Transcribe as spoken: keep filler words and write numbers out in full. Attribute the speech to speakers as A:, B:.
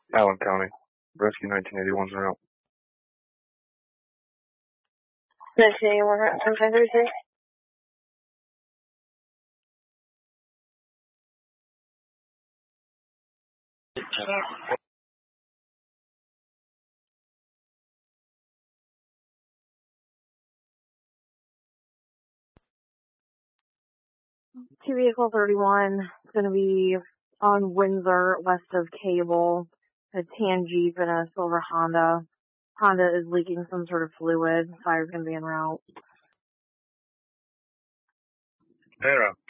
A: Allen County. Rescue nineteen eighty-one's en route.
B: nineteen eighty-one, ten thirty-six. Two vehicle thirty-one is going to be on Windsor, west of Cable. A tan Jeep and a silver Honda. Honda is leaking some sort of fluid. Fire's going to be en route.
A: En route.